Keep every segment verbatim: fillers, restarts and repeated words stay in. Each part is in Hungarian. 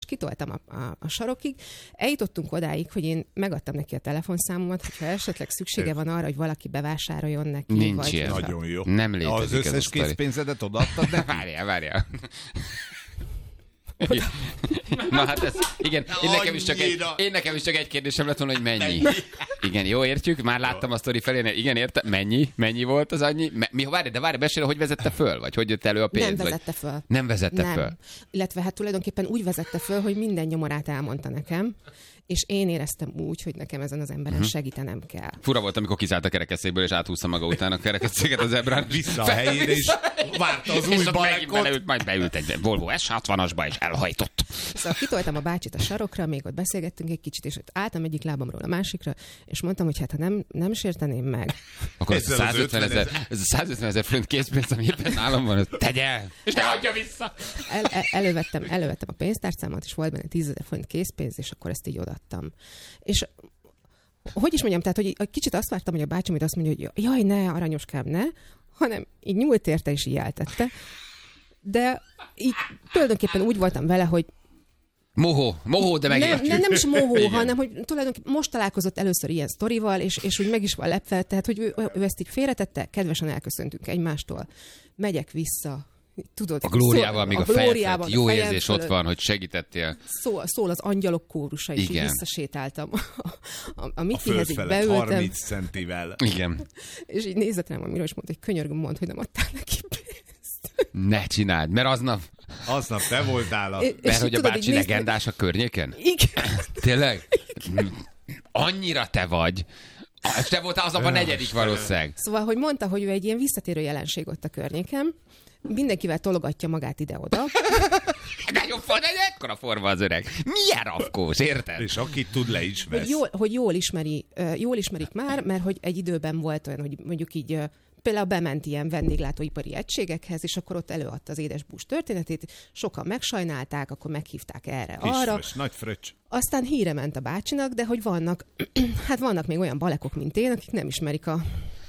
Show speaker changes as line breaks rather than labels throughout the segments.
kitoltam a, a, a sarokig. Eljutottunk odáig, hogy én megadtam neki a telefonszámomat, hogyha esetleg szüksége van arra, hogy valaki bevásároljon neki.
Nincs
vagy
ilyen.
Nagyon jó.
Nem létezik.
Az összes készpénzedet odaadtad, de
várjál, várjál. Na hát ez, igen, én nekem, is csak egy, én nekem is csak egy kérdésem lett volna, hogy mennyi. mennyi. Igen, jó, értjük, már láttam a sztori felé, igen, érte, mennyi, mennyi volt az annyi? Me, mi, várj, de várj, mesélj, hogy vezette föl, vagy hogy jött elő a pénz?
Nem
vagy?
vezette föl.
Nem vezette
Nem.
föl.
Illetve hát tulajdonképpen úgy vezette föl, hogy minden nyomorát elmondta nekem, és én éreztem úgy, hogy nekem ezen az emberen uh-huh. segítenem kell.
Fura volt, amikor kiszállt a kerekesszékből, és áthúzta maga után a kerekesszéket az ebrán.
Vissza a helyére, és várta az új balekot.
Beleült, majd beült egy Volvo es hatvanas-ba, és elhajtott.
Szóval kitoltam a bácsit a sarokra, még ott beszélgettünk egy kicsit, és ott álltam egyik lábamról a másikra, és mondtam, hogy hát ha nem, nem sérteném meg.
Akkor ez a százötven ezer, ez a százötven ezer forint készpénz, ami éppen nálam van, tegye el, és ne adja vissza.
El, el, elővettem, elővettem a pénztárcámat, és volt benne tízezer forint készpénz, és akkor ezt így odaadtam. És hogy is mondjam, tehát, hogy egy kicsit azt vártam, hogy a bácsi majd azt mondja, hogy jaj, ne, aranyoskám, ne, hanem így nyúlt érte, és így eltette. De így tulajdonképpen úgy voltam vele, hogy
Mohó, mohó, de megértjük.
Nem, nem is mohó, hanem hogy tulajdonképpen most találkozott először ilyen sztorival, és, és úgy meg is van lepve, tehát hogy ő, ő ezt így félretette, kedvesen elköszöntünk egymástól, megyek vissza. Tudod,
a glóriával, még a, a fejet, jó
a
érzés
fölött.
Ott van, hogy segítettél.
Szól, szól az angyalok kórusa, és így visszasétáltam. A, a, a Mikihez így beültem.
harminc centivel.
Igen.
És így nézett rám, amiről is mondta, hogy könyörgöm, mondd, hogy nem adtál neki pénzt.
Ne csináld, mert aznap...
Aznap te voltál a...
És,
mert
és
hogy a bácsi
néz...
legendás a környéken?
Igen.
Tényleg? Annyira te vagy. És te voltál aznap a negyedik valószínűleg.
Szóval, hogy mondta, hogy ő egy ilyen visszatérő jelenség ott a környéken, mindenkivel tologatja magát ide-oda.
De jobb van, egy ekkora forma az öreg. Milyen rafkós, érted?
És akit tud, le is vesz.
Hogy jól, hogy jól, ismeri, jól ismerik már, mert hogy egy időben volt olyan, hogy mondjuk így például bement ilyen vendéglátóipari egységekhez, és akkor ott előadta az édesbús történetét, sokan megsajnálták, akkor meghívták erre,
Kis
arra.
fröcs, nagy fröcs.
Aztán híre ment a bácsinak, de hogy vannak, hát vannak még olyan balekok, mint én, akik nem ismerik a,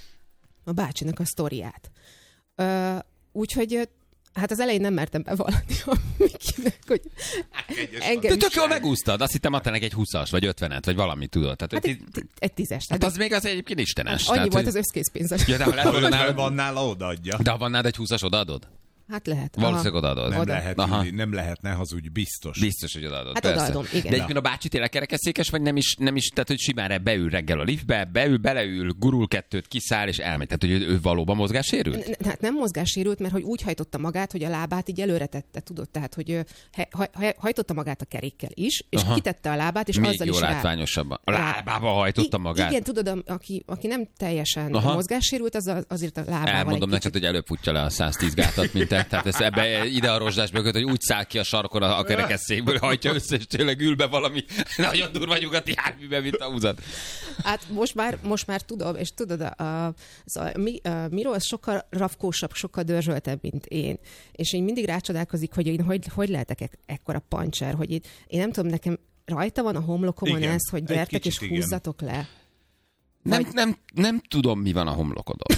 a bácsinak a sztoriát. Ö, úgyhogy hát az elején nem mertem bevallani a Mikinek, hogy engem...
De tök jól megúsztad, azt hittem adta neki egy húszas, vagy ötvenet, vagy valamit, tudod. Tehát,
hát egy, egy, egy tízes.
Hát az még az egyébként istenes.
Annyi
tehát,
volt
hogy...
az összkészpénz.
Ja, de ha lehet,
nálad... van nála, odaadja.
De ha van nálad egy húszas, odaadod?
Hát lehet.
Valószínűleg odaadod.
Nem,
Oda.
lehet, Aha. nem lehet, ne hazudj, biztos.
Biztos, hogy odaadod.
Hát
persze.
odaadom, igen.
De egyébként a bácsi tényleg kerekesszékes, vagy nem is, nem is, tehát hogy simán beül reggel a liftbe, beül, beleül, gurul kettőt, kiszáll és elmegy. Tehát, hogy ő, ő valóban mozgássérült?
Hát nem mozgássérült, mert hogy úgy hajtotta magát, hogy a lábát így előre tette, tudod? Tehát, hogy ő ha, ha, hajtotta magát a kerékkel is, és Aha. kitette a lábát, és
még
azzal
jó
is
látványosabban. A lábába hajtotta
I-
magát?
Igen, tudod, a, aki, aki nem teljesen
Aha.
mozgássérült, az azért a lábával
elmondom neked,
kicsit...
hogy előbb futja le a száztíz gátat, mint te. Tehát ez ebbe ide a rozsdás mögött, hogy úgy száll ki a sarkon a, a kerekesszékből, hajtja össze, és tényleg ül be valami nagyon durva nyugati járműbe, mint a húzat.
Hát most már, most már tudom, és tudod, a, a, a, mi, a Miro az sokkal rafkósabb, sokkal dörzsöltebb, mint én. És én mindig rácsodálkozik, hogy én hogy, hogy lehetek ek, ekkora pancser, hogy én, én nem tudom, nekem rajta van a homlokomon igen, ez, hogy gyertek és
igen.
húzzatok le.
Nem, nem, nem tudom, mi van a homlokodon.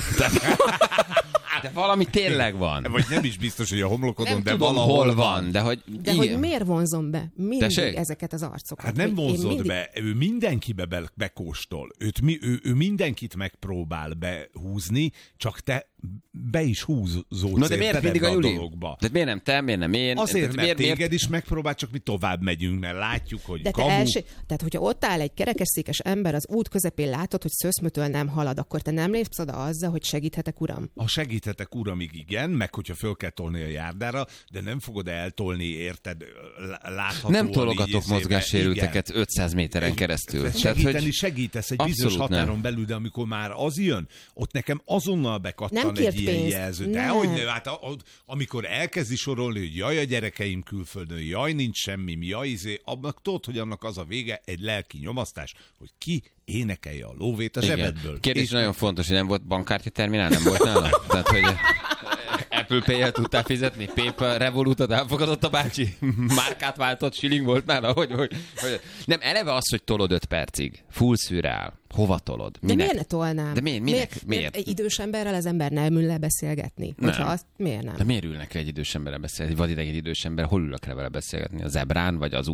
De valami tényleg van.
Vagy nem is biztos, hogy a homlokodon,
nem
de
tudom,
valahol
hol van. De hogy,
de hogy miért vonzom be mindig Tessék? ezeket az arcokat?
Hát nem vonzod
mindig...
be, ő mindenkibe be, bekóstol. Őt, mi, ő, ő mindenkit megpróbál behúzni, csak te be is húzódsz.
No, de miért mindig a Juli?
Dologba.
De miért nem te, miért nem én?
Azért, mert
miért,
téged
miért...
is megpróbál, csak mi tovább megyünk, mert látjuk, hogy
de
kamu.
Első, tehát, hogyha ott áll egy kerekesszékes ember az út közepén, látod, hogy szöszmötől nem halad, akkor te nem lépsz oda azzal, hogy segíthetek, uram?
Ha segíthetek, uram, igen, meg hogyha föl kell tolni a járdára, de nem fogod eltolni, érted, láthatóan.
Nem tologatok mozgássérülteket ötszáz méteren keresztül.
Segíteni
Tehát, hogy...
segítesz egy bizonyos határon
nem.
belül, de amikor már az jön, ott nekem azonnal bekattan egy ilyen
pénzt.
jelző. De hogy ne, hát a, a, amikor elkezdi sorolni, hogy jaj a gyerekeim külföldön, jaj nincs semmi, jaj izé, annak tudod, hogy annak az a vége, egy lelki nyomasztás, hogy ki énekelje a lóvét a zsebedből.
Kérdés nagyon fontos, hogy nem volt bankkártya terminál, nem volt nála? Tehát, hogy Apple Pay-jel tudtál fizetni? PayPal, Revolutot elfogadott a bácsi? Márkát váltott, shilling volt nála? Hogy, hogy, hogy... Nem, eleve az, hogy tolod öt percig. Full szürreál. Hova tolod?
Minek? De miért ne tolnám?
De miért? Minek?
Miért?
miért?
miért? Egy idős emberrel az ember nem ül le beszélgetni? Nem. Azt, miért nem?
De miért ülnek le egy idős emberrel beszélgetni? Vagy ideg egy idős ember, hol ülök le vele beszélgetni? A zebrán, vagy az